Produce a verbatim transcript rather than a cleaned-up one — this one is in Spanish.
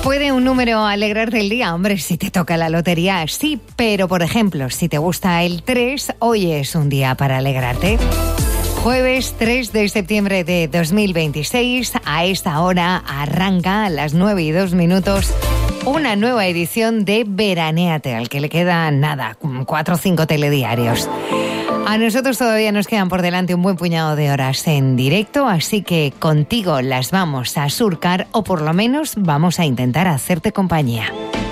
¿Puede un número alegrarte el día? Hombre, si te toca la lotería, sí. Pero, por ejemplo, si te gusta el tres, hoy es un día para alegrarte. Jueves tres de septiembre de dos mil veintiséis, a esta hora arranca a las nueve y dos minutos una nueva edición de Veranéate, al que le quedan nada, cuatro o cinco telediarios. A nosotros todavía nos quedan por delante un buen puñado de horas en directo, así que contigo las vamos a surcar, o por lo menos vamos a intentar hacerte compañía.